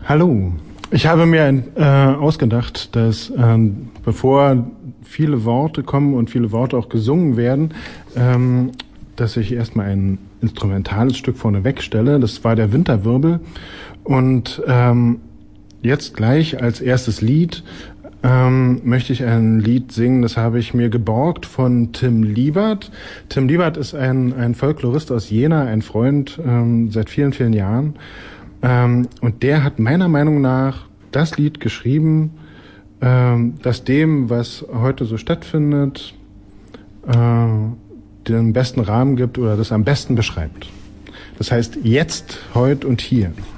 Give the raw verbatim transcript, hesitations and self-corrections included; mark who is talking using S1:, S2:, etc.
S1: Hallo. Ich habe mir äh, ausgedacht, dass ähm, bevor viele Worte kommen und viele Worte auch gesungen werden, ähm, dass ich erstmal ein instrumentales Stück vorneweg stelle. Das war der Winterwirbel. Und ähm, jetzt gleich als erstes Lied ähm, möchte ich ein Lied singen, das habe ich mir geborgt von Tim Liebert. Tim Liebert ist ein, ein Folklorist aus Jena, ein Freund ähm, seit vielen, vielen Jahren. Ähm, und der hat meiner Meinung nach das Lied geschrieben, ähm, das dem, was heute so stattfindet, äh, den besten Rahmen gibt oder das am besten beschreibt. Das heißt, jetzt, heute und hier.